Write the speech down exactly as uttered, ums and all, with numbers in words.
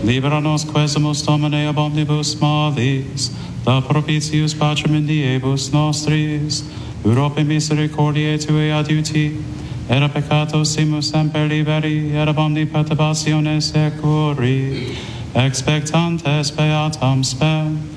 Libera nos quesumus Domine ab omnibus malis, da propitius pacem in diebus nostris, Europe misericordiae Tue adiuti, et a peccato simus semper liberi, et ab omni perturbatione securi, expectantes beatam spem.